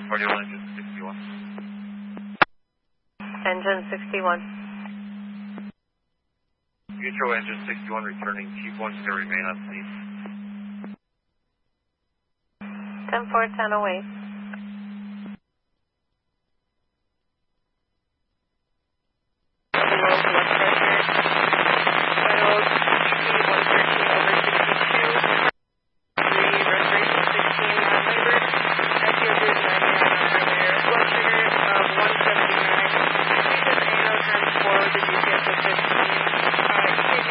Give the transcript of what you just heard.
Cardio engine 61. Engine 61. Mutual engine 61 returning. Keep 1 to remain on scene. 10-4, 10 away.